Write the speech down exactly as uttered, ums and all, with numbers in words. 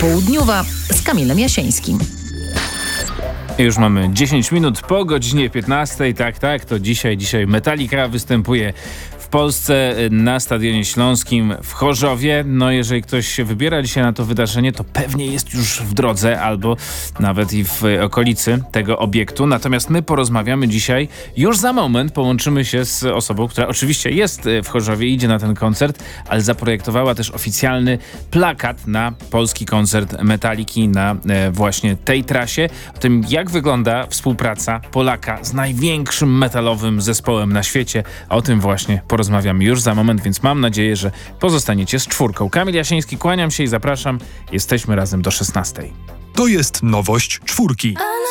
Popołudniowa z Kamilem Jasińskim. Już mamy dziesięć minut po godzinie piętnastej. Tak, tak, to dzisiaj, dzisiaj Metallica występuje w Polsce na Stadionie Śląskim w Chorzowie. No jeżeli ktoś się wybiera dzisiaj na to wydarzenie, to pewnie jest już w drodze albo nawet i w okolicy tego obiektu. Natomiast my porozmawiamy dzisiaj, już za moment połączymy się z osobą, która oczywiście jest w Chorzowie, idzie na ten koncert, ale zaprojektowała też oficjalny plakat na polski koncert Metalliki na e, właśnie tej trasie. O tym, jak wygląda współpraca Polaka z największym metalowym zespołem na świecie. O tym właśnie porozmawiamy już za moment, więc mam nadzieję, że pozostaniecie z czwórką. Kamil Jasiński, kłaniam się i zapraszam. Jesteśmy razem do szesnastej. To jest nowość czwórki.